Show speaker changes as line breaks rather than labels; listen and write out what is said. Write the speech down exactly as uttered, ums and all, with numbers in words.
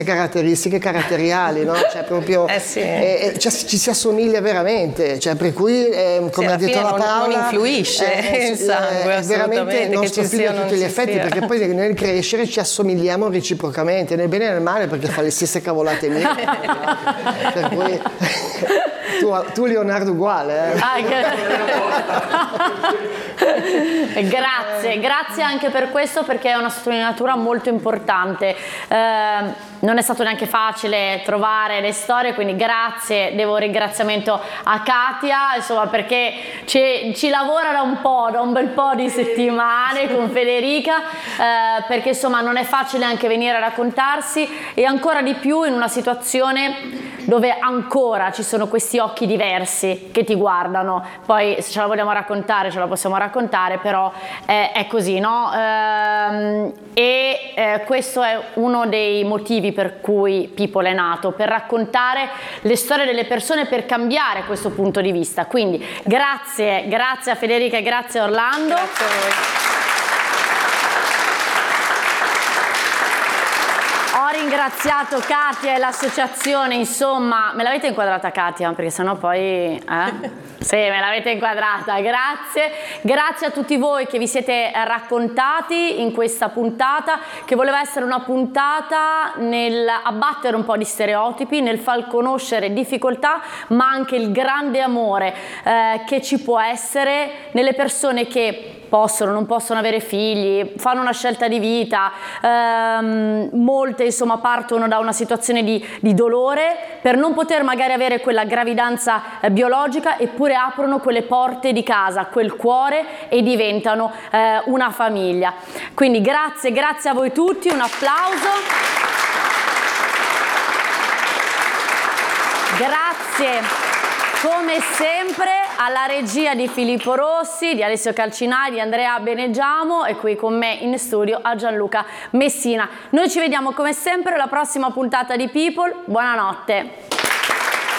caratteristiche caratteriali, no? Cioè proprio
eh sì.
eh, cioè, ci si assomiglia veramente, cioè per cui eh, come
sì,
ha detto la
non,
Paola
non influisce
eh,
il sangue,
è veramente il nostro figlio a tutti gli effetti,
sia.
perché poi nel crescere ci assomigliamo reciprocamente nel bene e nel male, perché fa le stesse cavolate mie. Per cui tu, tu Leonardo uguale, eh?
Ah, grazie, grazie anche per questo, perché è una sottolineatura molto importante. Eh, non è stato neanche facile trovare le storie, quindi grazie, devo un ringraziamento a Katia, insomma, perché ci, ci lavora da un po', da un bel po' di settimane con Federica, eh, perché insomma non è facile anche venire a raccontarsi, e ancora di più in una situazione dove ancora ci sono questi occhi diversi che ti guardano. Poi se ce la vogliamo raccontare ce la possiamo raccontare, però è, è così, no? Ehm, e eh, questo è uno dei motivi per cui People è nato, per raccontare le storie delle persone, per cambiare questo punto di vista. Quindi grazie, grazie a Federica e grazie a Orlando.
Grazie a voi.
Ho ringraziato Katia e l'associazione, insomma, me l'avete inquadrata Katia? Perché sennò poi... Eh? Sì, me l'avete inquadrata, grazie. Grazie a tutti voi che vi siete raccontati in questa puntata, che voleva essere una puntata nel abbattere un po' di stereotipi, nel far conoscere difficoltà, ma anche il grande amore eh, che ci può essere nelle persone che possono, non possono avere figli, fanno una scelta di vita, ehm, molte insomma partono da una situazione di, di dolore per non poter magari avere quella gravidanza eh, biologica, eppure aprono quelle porte di casa, quel cuore, e diventano eh, una famiglia. Quindi grazie, grazie a voi tutti, un applauso. Grazie come sempre alla regia di Filippo Rossi, di Alessio Calcinai, di Andrea Benegiamo, e qui con me in studio a Gianluca Messina. Noi ci vediamo come sempre alla prossima puntata di People. Buonanotte.